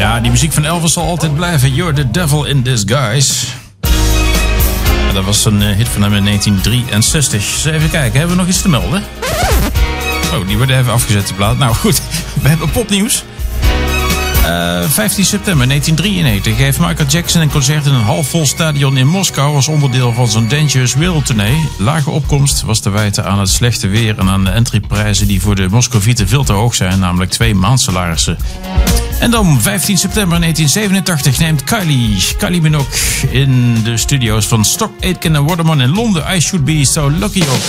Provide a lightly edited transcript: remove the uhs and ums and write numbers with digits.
Ja, die muziek van Elvis zal altijd blijven. You're the devil in disguise. Ja, dat was een hit van hem in 1963. Dus even kijken, hebben we nog iets te melden? Oh, die wordt even afgezet, de plaat. Nou goed, we hebben popnieuws. 15 september 1993 geeft Michael Jackson een concert in een halfvol stadion in Moskou als onderdeel van zijn Dangerous World tournee. Lage opkomst was te wijten aan het slechte weer en aan de entryprijzen die voor de Moscovieten veel te hoog zijn, namelijk 2 maandsalarissen. En dan 15 september 1987 neemt Kylie Minogue in de studio's van Stock Aitken en Waterman in Londen I Should Be So Lucky op.